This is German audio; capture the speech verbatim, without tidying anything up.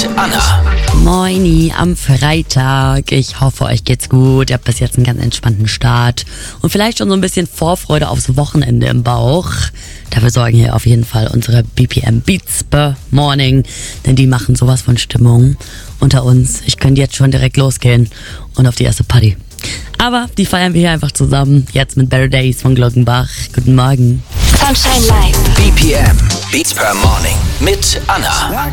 mit Anna. Moini am Freitag. Ich hoffe, euch geht's gut. Ihr habt bis jetzt einen ganz entspannten Start und vielleicht schon so ein bisschen Vorfreude aufs Wochenende im Bauch. Dafür sorgen hier auf jeden Fall unsere B P M Beats per Morning, denn die machen sowas von Stimmung unter uns. Ich könnte jetzt schon direkt losgehen und auf die erste Party. Aber die feiern wir hier einfach zusammen, jetzt mit Better Days von Glockenbach. Guten Morgen. Sunshine Live. B P M Beats per Morning mit Anna.